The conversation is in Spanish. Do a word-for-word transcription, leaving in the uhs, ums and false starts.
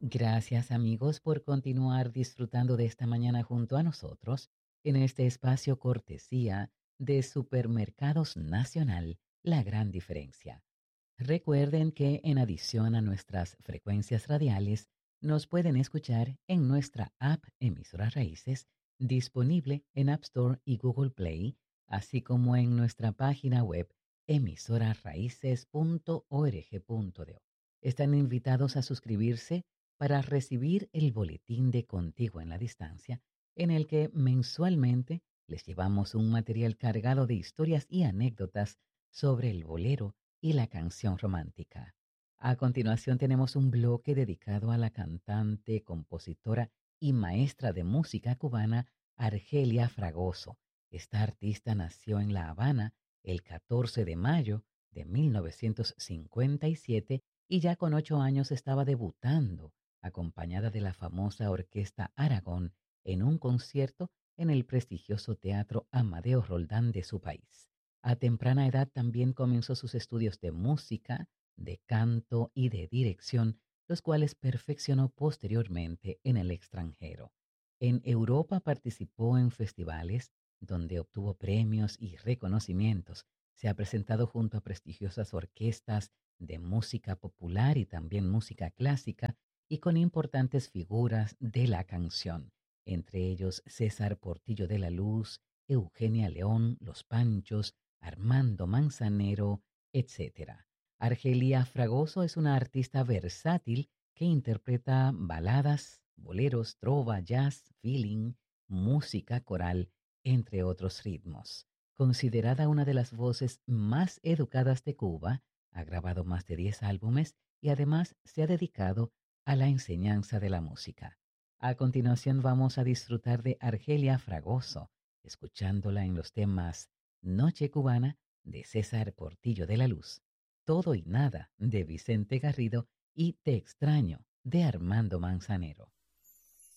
Gracias amigos por continuar disfrutando de esta mañana junto a nosotros en este espacio cortesía de Supermercados Nacional, La Gran Diferencia. Recuerden que en adición a nuestras frecuencias radiales, nos pueden escuchar en nuestra app Emisora Raíces, disponible en App Store y Google Play, así como en nuestra página web emisoraraíces punto org punto do. Están invitados a suscribirse para recibir el boletín de Contigo en la Distancia, en el que mensualmente les llevamos un material cargado de historias y anécdotas sobre el bolero y la canción romántica. A continuación tenemos un bloque dedicado a la cantante, compositora y maestra de música cubana Argelia Fragoso. Esta artista nació en La Habana el catorce de mayo de mil novecientos cincuenta y siete y ya con ocho años estaba debutando, acompañada de la famosa Orquesta Aragón, en un concierto en el prestigioso Teatro Amadeo Roldán de su país. A temprana edad también comenzó sus estudios de música, de canto y de dirección, los cuales perfeccionó posteriormente en el extranjero. En Europa participó en festivales donde obtuvo premios y reconocimientos. Se ha presentado junto a prestigiosas orquestas de música popular y también música clásica y con importantes figuras de la canción, entre ellos César Portillo de la Luz, Eugenia León, Los Panchos, Armando Manzanero, etcétera. Argelia Fragoso es una artista versátil que interpreta baladas, boleros, trova, jazz, feeling, música coral, entre otros ritmos. Considerada una de las voces más educadas de Cuba, ha grabado más de diez álbumes y además se ha dedicado a la enseñanza de la música. A continuación vamos a disfrutar de Argelia Fragoso, escuchándola en los temas Noche Cubana de César Portillo de la Luz, Todo y Nada de Vicente Garrido y Te extraño de Armando Manzanero.